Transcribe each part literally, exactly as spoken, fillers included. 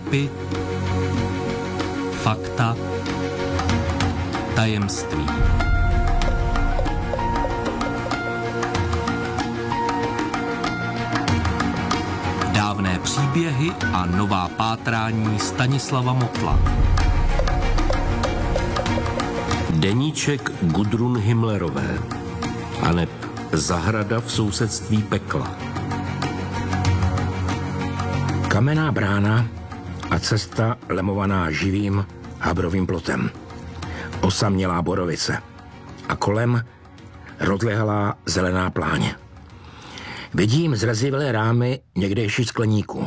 Vtipy, fakta, tajemství. Dávné příběhy a nová pátrání Stanislava Motla. Deníček Gudrun Himmlerové, aneb Zahrada v sousedství pekla. Kamenná brána a cesta lemovaná živým habrovým plotem. Osamělá borovice a kolem rozlehlá zelená pláň. Vidím zrazivé rámy někdejší skleníků.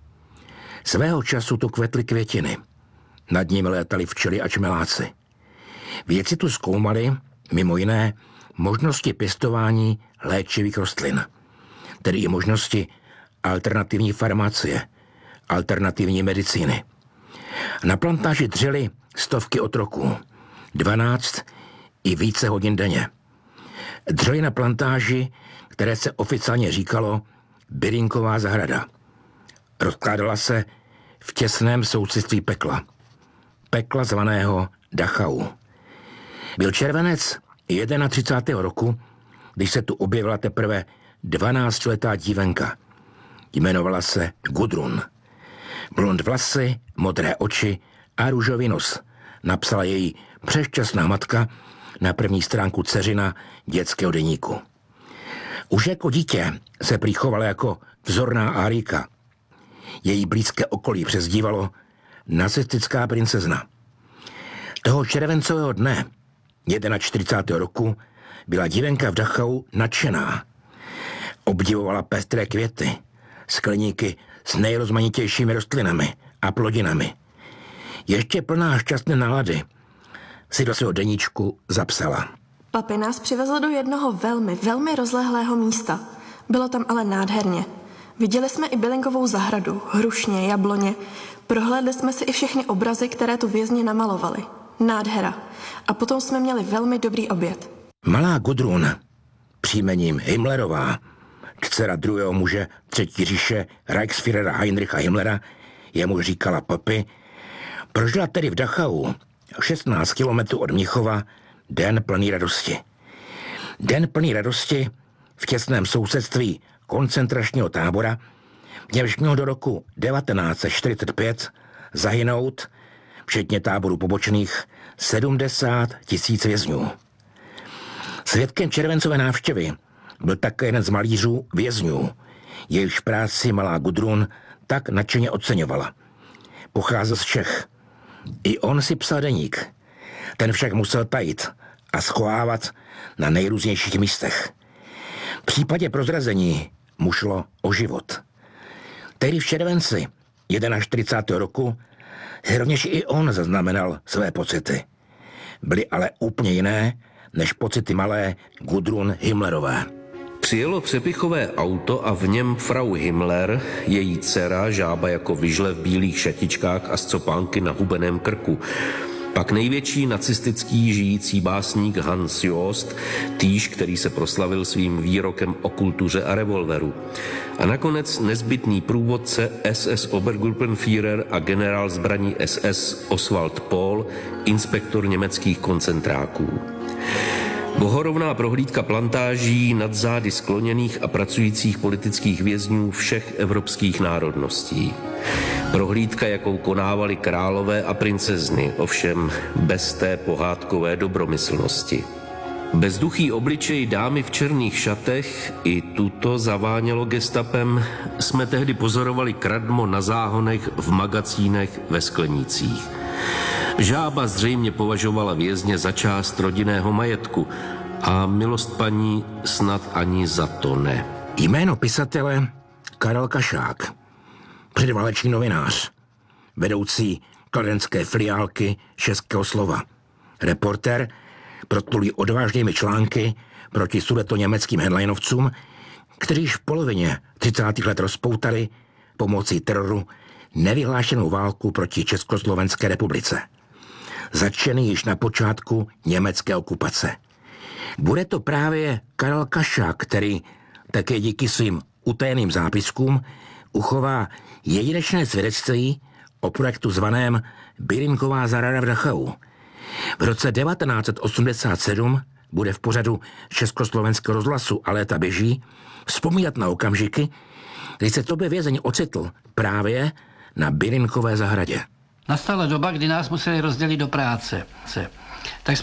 Svého času tu kvetly květiny. Nad nimi létali včely a čmeláci. Vědci tu zkoumali, mimo jiné, možnosti pěstování léčivých rostlin, tedy i možnosti alternativní farmacie, alternativní medicíny. Na plantáži dřeli stovky otroků, dvanáct i více hodin denně. Dřeli na plantáži, které se oficiálně říkalo Bylinková zahrada. Rozkládala se v těsném sousedství pekla. Pekla zvaného Dachau. Byl červenec třicátého prvního roku, když se tu objevila teprve dvanáctiletá dívenka. Jmenovala se Gudrun. Blond vlasy, modré oči a růžový nos, napsala její přešťastná matka na první stránku dceřina dětského deníku. Už jako dítě se prý chovala jako vzorná Árika. Její blízké okolí přezdívalo nacistická princezna. Toho červencového dne čtyřicátého prvního roku byla dívenka v Dachau nadšená. Obdivovala pestré květy, skleníky s nejrozmanitějšími rostlinami a plodinami. Ještě plná šťastné nálady si do svého deníčku zapsala. Papi nás přivezl do jednoho velmi, velmi rozlehlého místa. Bylo tam ale nádherně. Viděli jsme i bylinkovou zahradu, hrušně, jabloně. Prohlédli jsme si i všechny obrazy, které tu vězni namalovali. Nádhera. A potom jsme měli velmi dobrý oběd. Malá Gudrun, příjmením Himmlerová, dcera druhého muže třetí říše Reichsführera Heinricha Himmlera, jemu říkala papi, prožila tedy v Dachau, šestnáct kilometrů od Mnichova, den plný radosti. Den plný radosti v těsném sousedství koncentračního tábora, v němž měl do roku devatenáct set čtyřicet pět zahynout, včetně táborů pobočných, sedmdesát tisíc vězňů. Svědkem červencové návštěvy byl také jeden z malířů vězňů, jejichž práci malá Gudrun tak nadšeně oceňovala. Pocházel z Čech. I on si psal deník. Ten však musel tajit a schovávat na nejrůznějších místech. V případě prozrazení mu šlo o život. Tedy v červenci čtyřicátého prvního roku rovněž i on zaznamenal své pocity. Byly ale úplně jiné než pocity malé Gudrun Himmlerové. Přijelo přepichové auto a v něm frau Himmler, její dcera, žába jako vyžle v bílých šatičkách a s copánky na hubeném krku. Pak největší nacistický žijící básník Hans Jost, týž, který se proslavil svým výrokem o kultuře a revolveru. A nakonec nezbytný průvodce S S Obergruppenführer a generál zbraní S S Oswald Pohl, inspektor německých koncentráků. Bohorovná prohlídka plantáží nad zády skloněných a pracujících politických vězňů všech evropských národností. Prohlídka, jakou konávali králové a princezny, ovšem bez té pohádkové dobromyslnosti. Bezduchý obličej dámy v černých šatech, i tuto zavánělo gestapem, jsme tehdy pozorovali kradmo na záhonech, v magazínech, ve sklenících. Žába zřejmě považovala vězně za část rodinného majetku a milost paní snad ani za to ne. Jméno pisatele Karel Kašák, předválečný novinář, vedoucí kladenské filiálky Českého slova, reportér, protulý odvážnými články proti sudetoněmeckým headlinovcům, kteří již v polovině třicátých let rozpoutali pomocí teroru nevyhlášenou válku proti Československé republice. Začený již na počátku německé okupace. Bude to právě Karel Kašák, který také díky svým utajeným zápiskům uchová jedinečné svědectví o projektu zvaném Bilinková zahrada v Dachau. V roce devatenáct set osmdesát sedm bude v pořadu Československého rozhlasu A léta běží vzpomínat na okamžiky, kdy se tobě vězeň ocitl právě na Bilinkové zahradě. Nastala doba, kdy nás museli rozdělit do práce. Tak